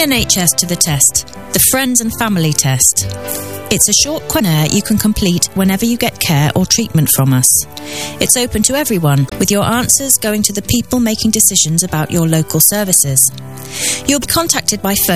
NHS to the test, the Friends and Family Test. It's a short questionnaire you can complete whenever you get care or treatment from us. It's open to everyone, with your answers going to the people making decisions about your local services. You'll be contacted by phone